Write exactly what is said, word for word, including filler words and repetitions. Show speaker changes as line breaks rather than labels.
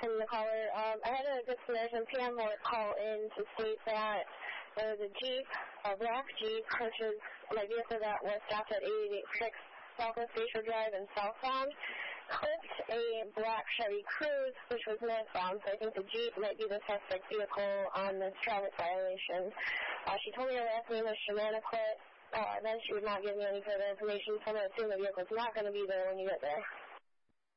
from the caller. Um, I had a Good Samaritan P M call in to state that there was a Jeep, a black Jeep, which is my vehicle that was stopped at eight eighty-six Southwest Bayshore Drive in southbound, clipped a black Chevy Cruze, which was northbound, so I think the Jeep might be the suspect vehicle on this traffic violation. Uh, she told me her last name was Shamana Clitt. Uh, then she would not give me any further information, so I'm going to assume the vehicle's not going to be there when you get there.